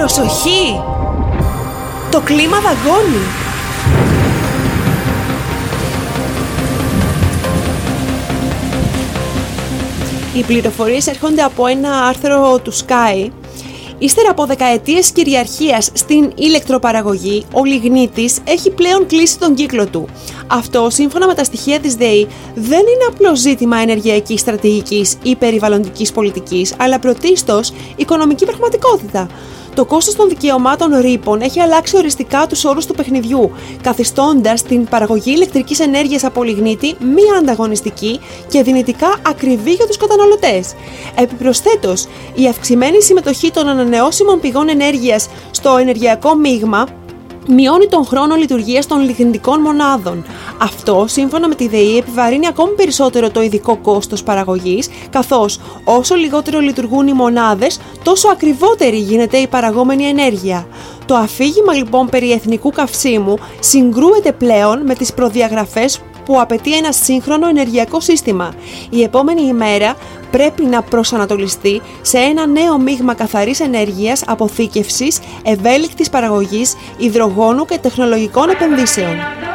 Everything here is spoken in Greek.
Προσοχή! Το κλίμα δαγκώνει! Οι πληροφορίες έρχονται από ένα άρθρο του Sky. Ύστερα από δεκαετίες κυριαρχίας στην ηλεκτροπαραγωγή, ο λιγνίτης έχει πλέον κλείσει τον κύκλο του. Αυτό, σύμφωνα με τα στοιχεία της ΔΕΗ, δεν είναι απλό ζήτημα ενεργειακής στρατηγικής ή περιβαλλοντικής πολιτικής, αλλά πρωτίστως οικονομική πραγματικότητα. Το κόστος των δικαιωμάτων ρήπων έχει αλλάξει οριστικά τους όρους του παιχνιδιού, καθιστώντας την παραγωγή ηλεκτρικής ενέργειας από λιγνίτη μη ανταγωνιστική και δυνητικά ακριβή για τους καταναλωτές. Επιπροσθέτως, η αυξημένη συμμετοχή των ανανεώσιμων πηγών ενέργειας στο ενεργειακό μείγμα μειώνει τον χρόνο λειτουργίας των λιγνητικών μονάδων. Αυτό, σύμφωνα με τη ΔΕΗ, επιβαρύνει ακόμη περισσότερο το ειδικό κόστος παραγωγής, καθώς όσο λιγότερο λειτουργούν οι μονάδες, τόσο ακριβότερη γίνεται η παραγόμενη ενέργεια. Το αφήγημα λοιπόν περί εθνικού καυσίμου συγκρούεται πλέον με τις προδιαγραφές που απαιτεί ένα σύγχρονο ενεργειακό σύστημα. Η επόμενη ημέρα πρέπει να προσανατολιστεί σε ένα νέο μείγμα καθαρής ενέργειας, αποθήκευσης, ευέλικτης παραγωγής, υδρογόνου και τεχνολογικών επενδύσεων.